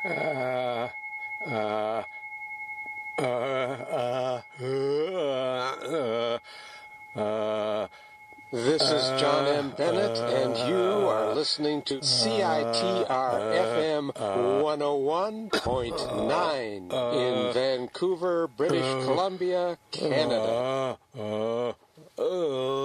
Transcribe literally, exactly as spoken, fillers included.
Uh, uh, uh, uh, uh, uh, This is John M. Bennett, and you are listening to C I T R F M one oh one point nine in Vancouver, British Columbia, Canada.